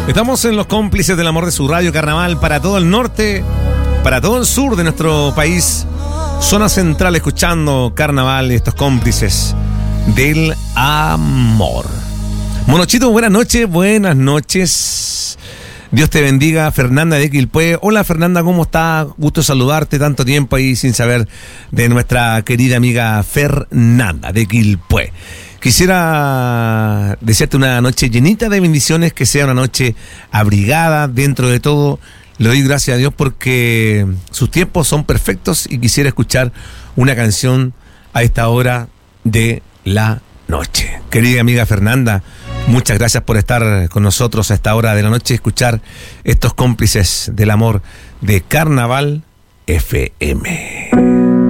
Estamos en los cómplices del amor de su radio Carnaval para todo el norte, para todo el sur de nuestro país. Zona central escuchando Carnaval y estos cómplices del amor. Monochito, buenas noches, buenas noches. Dios te bendiga, Fernanda de Quilpué. Hola Fernanda, ¿cómo estás? Gusto saludarte, tanto tiempo ahí sin saber de nuestra querida amiga Fernanda de Quilpué. Quisiera desearte una noche llenita de bendiciones, que sea una noche abrigada dentro de todo. Le doy gracias a Dios porque sus tiempos son perfectos y quisiera escuchar una canción a esta hora de la noche. Querida amiga Fernanda, muchas gracias por estar con nosotros a esta hora de la noche y escuchar estos cómplices del amor de Carnaval FM.